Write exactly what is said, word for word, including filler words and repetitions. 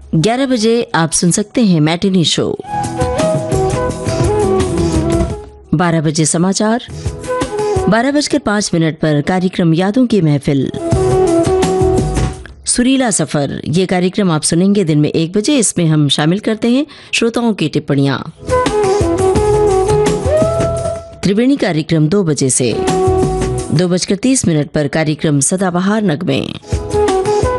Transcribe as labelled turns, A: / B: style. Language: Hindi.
A: ग्यारह बजे आप सुन सकते हैं मैटिनी शो। बारह बजे समाचार। बारह बजकर पांच मिनट पर कार्यक्रम यादों की महफिल सुरीला सफर। ये कार्यक्रम आप सुनेंगे दिन में एक बजे। इसमें हम शामिल करते हैं श्रोताओं की टिप्पणियां। त्रिवेणी कार्यक्रम दो बजे से। दो बजकर तीस मिनट पर कार्यक्रम सदाबहार नगमे।